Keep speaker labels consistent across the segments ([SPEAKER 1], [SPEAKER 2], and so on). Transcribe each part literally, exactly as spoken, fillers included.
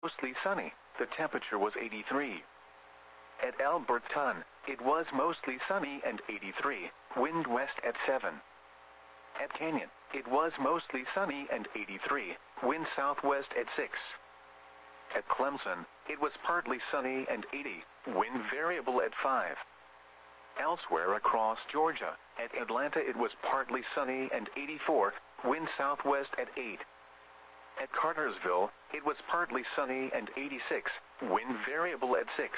[SPEAKER 1] mostly sunny, the temperature was eighty-three. At Alberton, it was mostly sunny and eighty-three, wind west at seven. At Canyon, it was mostly sunny and eighty-three, wind southwest at six. At Clemson, it was partly sunny and eighty, wind variable at five. Elsewhere across Georgia, at Atlanta it was partly sunny and eighty-four, wind southwest at eight. At Cartersville, it was partly sunny and eighty-six, wind variable at six.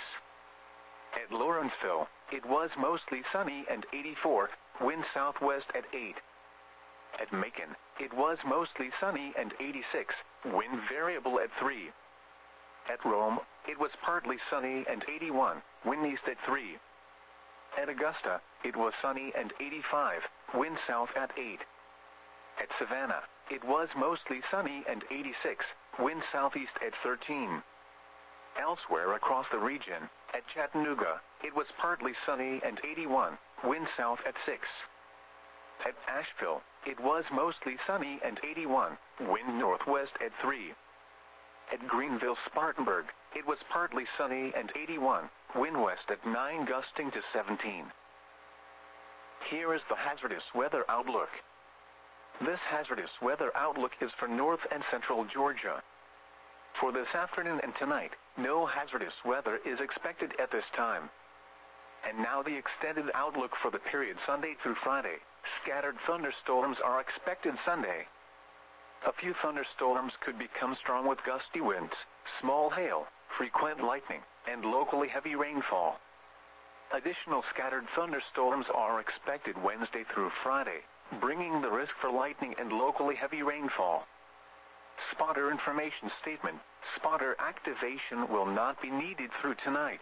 [SPEAKER 1] At Lawrenceville, it was mostly sunny and eighty-four, wind southwest at eight. At Macon, it was mostly sunny and eighty-six, wind variable at three. At Rome, it was partly sunny and eighty-one, wind east at three. At Augusta, it was sunny and eighty-five, wind south at eight. At Savannah, it was mostly sunny and eighty-six, wind southeast at thirteen. Elsewhere across the region, at Chattanooga, it was partly sunny and eighty-one, wind south at six. At Asheville, it was mostly sunny and eighty-one, wind northwest at three. At Greenville-Spartanburg, it was partly sunny and eighty-one, wind west at nine gusting to seventeen. Here is the hazardous weather outlook. This hazardous weather outlook is for north and central Georgia. For this afternoon and tonight, no hazardous weather is expected at this time. And now the extended outlook for the period Sunday through Friday. Scattered thunderstorms are expected Sunday. A few thunderstorms could become strong with gusty winds, small hail, frequent lightning, and locally heavy rainfall. Additional scattered thunderstorms are expected Wednesday through Friday, bringing the risk for lightning and locally heavy rainfall. Spotter information statement: spotter activation will not be needed through tonight.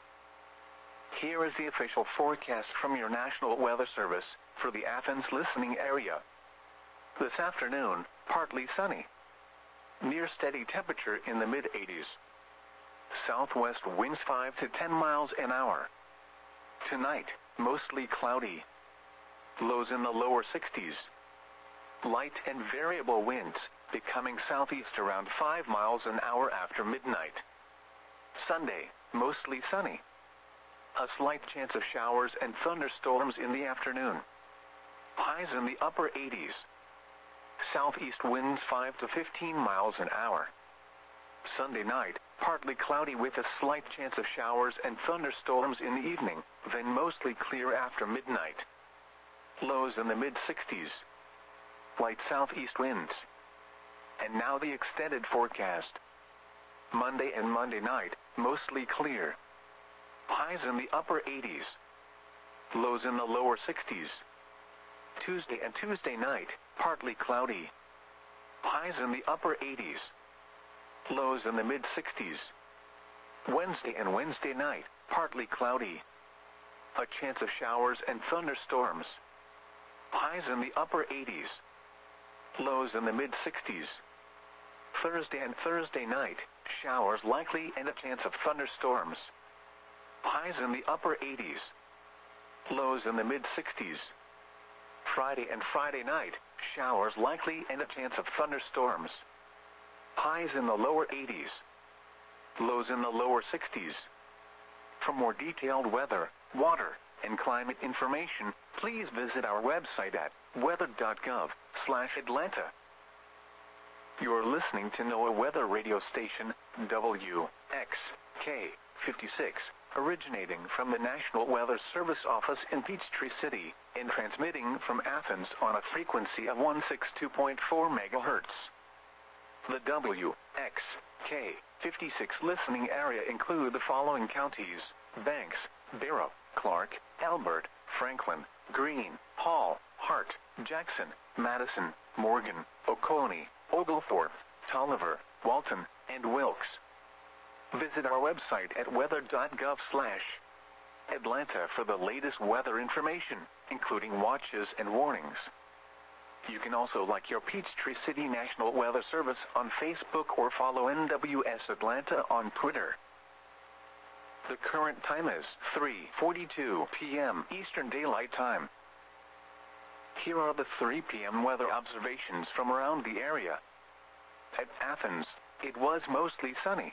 [SPEAKER 1] Here is the official forecast from your National Weather Service for the Athens listening area. This afternoon, partly sunny. Near steady temperature in the mid eighties. Southwest winds five to ten miles an hour. Tonight, mostly cloudy. Lows in the lower sixties. Light and variable winds, becoming southeast around five miles an hour after midnight. Sunday, mostly sunny. A slight chance of showers and thunderstorms in the afternoon. Highs in the upper eighties. Southeast winds five to fifteen miles an hour. Sunday night, partly cloudy with a slight chance of showers and thunderstorms in the evening, then mostly clear after midnight. Lows in the mid sixties. Light southeast winds. And now the extended forecast. Monday and Monday night, mostly clear. Highs in the upper eighties. Lows in the lower sixties. Tuesday and Tuesday night, partly cloudy. Highs in the upper eighties. Lows in the mid sixties. Wednesday and Wednesday night, partly cloudy. A chance of showers and thunderstorms. Highs in the upper eighties. Lows in the mid sixties. Thursday and Thursday night, showers likely and a chance of thunderstorms. Highs in the upper eighties. Lows in the mid sixties. Friday and Friday night, showers likely and a chance of thunderstorms. Highs in the lower eighties. Lows in the lower sixties. For more detailed weather, water, and climate information, please visit our website at weather dot gov slash Atlanta. You are listening to NOAA Weather Radio Station, W X K fifty-six, originating from the National Weather Service office in Peachtree City, and transmitting from Athens on a frequency of one sixty-two point four megahertz. The W X K fifty-six listening area include the following counties: Banks, Barrow, Clark, Elbert, Franklin, Greene, Hall, Hart, Jackson, Madison, Morgan, Oconee, Oglethorpe, Tolliver, Walton, and Wilkes. Visit our website at weather dot gov slash Atlanta for the latest weather information, including watches and warnings. You can also like your Peachtree City National Weather Service on Facebook or follow N W S Atlanta on Twitter. The current time is three forty-two p m Eastern Daylight Time. Here are the three p m weather observations from around the area. At Athens, it was mostly sunny.